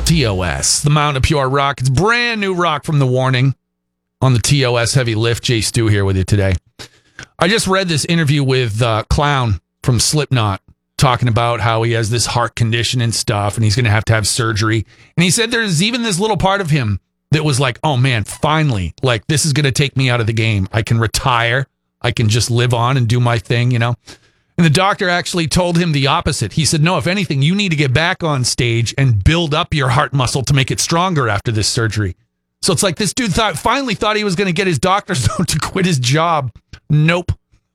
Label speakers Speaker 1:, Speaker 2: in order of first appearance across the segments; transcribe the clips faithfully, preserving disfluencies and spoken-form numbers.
Speaker 1: T O S, the Mountain of Pure Rock. It's brand new rock from The Warning on the T O S Heavy Lift. Jay Stu here with you today. I just read this interview with uh, Clown from Slipknot talking about how he has this heart condition and stuff, and he's going to have to have surgery. And he said there's even this little part of him that was like, oh man, finally, like this is going to take me out of the game. I can retire. I can just live on and do my thing, you know? And the doctor actually told him the opposite. He said, no, if anything, you need to get back on stage and build up your heart muscle to make it stronger after this surgery. So it's like this dude thought finally thought he was going to get his doctor's note to quit his job. Nope.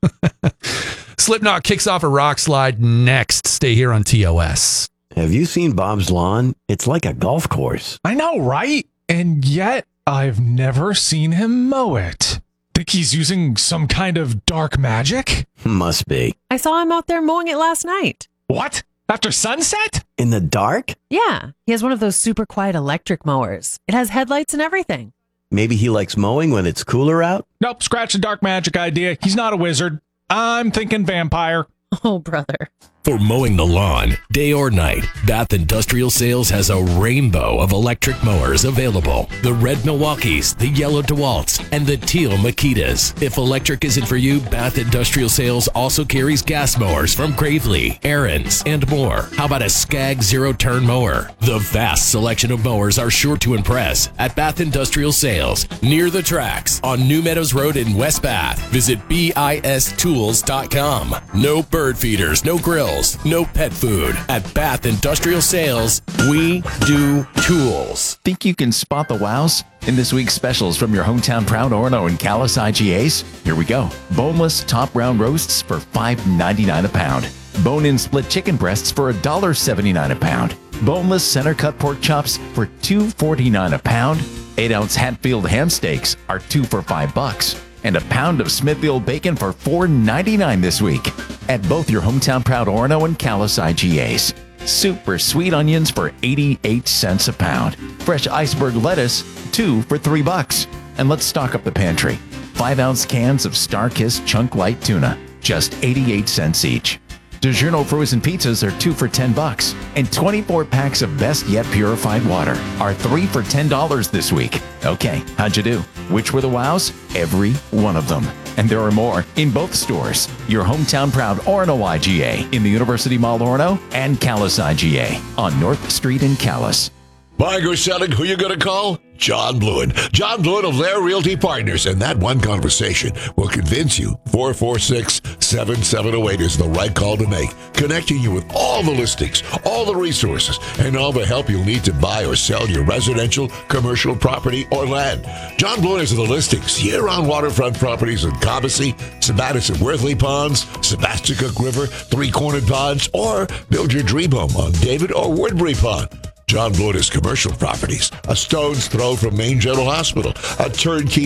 Speaker 1: Slipknot kicks off a rock slide next. Stay here on T O S.
Speaker 2: Have you seen Bob's lawn? It's like a golf course.
Speaker 3: I know, right? And yet, I've never seen him mow it. Think he's using some kind of dark magic?
Speaker 2: Must be.
Speaker 4: I saw him out there mowing it last night.
Speaker 3: What? After sunset?
Speaker 2: In the dark?
Speaker 4: Yeah, he has one of those super quiet electric mowers. It has headlights and everything.
Speaker 2: Maybe he likes mowing when it's cooler out?
Speaker 3: Nope, scratch the dark magic idea. He's not a wizard. I'm thinking vampire.
Speaker 4: Oh, brother.
Speaker 5: For mowing the lawn, day or night, Bath Industrial Sales has a rainbow of electric mowers available. The red Milwaukees, the yellow DeWalt's, and the teal Makitas. If electric isn't for you, Bath Industrial Sales also carries gas mowers from Gravely, Aaron's, and more. How about a Skag zero-turn mower? The vast selection of mowers are sure to impress at Bath Industrial Sales, near the tracks on New Meadows Road in West Bath. Visit B I S tools dot com. No bird feeders, no grills, no pet food. At Bath Industrial Sales, we do tools.
Speaker 6: Think you can spot the wows in this week's specials from your hometown Proud Orono and Callis I G As? Here we go. Boneless top round roasts for five ninety-nine a pound. Bone-in split chicken breasts for one dollar seventy-nine a pound. Boneless center cut pork chops for two forty-nine a pound. eight ounce Hatfield ham steaks are two for five bucks. And a pound of Smithfield bacon for four ninety-nine this week at both your hometown Proud Orono and Callis I G As. Super sweet onions for eighty-eight cents a pound. Fresh iceberg lettuce, two for three bucks. And let's stock up the pantry. Five ounce cans of Starkist Chunk Light Tuna, just eighty-eight cents each. DiGiorno frozen pizzas are two for ten bucks. And twenty-four packs of Best Yet purified water are three for ten dollars this week. Okay, how'd you do? Which were the wows? Every one of them. And there are more in both stores. Your hometown Proud Orono I G A in the University Mall Orono and Callis I G A on North Street in Callis.
Speaker 7: Buying or selling, who you going to call? John Blewin. John Blewin of Lair Realty Partners. And that one conversation will convince you four four six, seven seven zero eight is the right call to make. Connecting you with all the listings, all the resources, and all the help you'll need to buy or sell your residential, commercial property, or land. John Blewin has the listings. Year-round waterfront properties in Cobbessy, Sabattis and Worthley Ponds, Sebasticook River, Three-Cornered Ponds, or build your dream home on David or Woodbury Pond. John Blewin has commercial properties, a stone's throw from Maine General Hospital, a turnkey